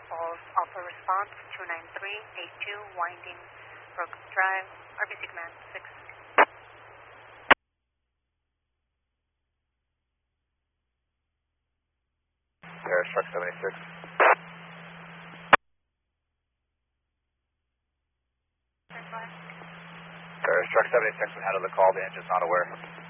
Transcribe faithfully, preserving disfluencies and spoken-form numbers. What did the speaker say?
calls Alpha Response two nine three eight two Winding Brook Drive, R B C Command six. Paris Truck seventy-six. Paris Truck seventy-six, we handled the call, the engine's not aware.